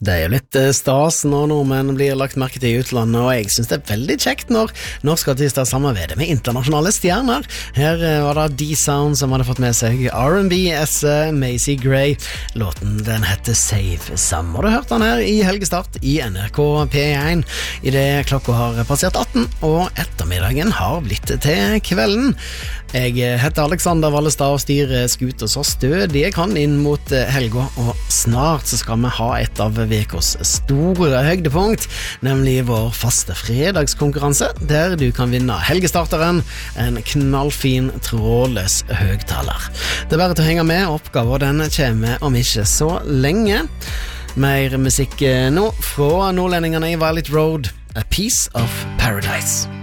Det jo litt stas når nordmenn blir lagt merke til I utlandet, og jeg synes det veldig kjekt når norske artister samarbeider med internasjonale stjerner. Her var det D-Sound som hadde fått med seg R&B-esse Macy Gray. Låten den heter Save Some, og du hørte den her I helgestart I NRK P1 I det klokka har passert 18, og ettermiddagen har blitt til kvelden. Jeg heter Alexander Wallestad og styrer skuta så stødig jeg kan inn mot helga, og snart så skal vi ha et av vekos store høydepunkt, nemlig vår faste fredagskonkurranse, der du kan vinne helgestarteren, en knallfin trådløs høgtaler. Det bare til å henge med, oppgaven den kommer om ikke så lenge. Mer musikk nå fra nordlendingene I Violet Road, A Piece of Paradise.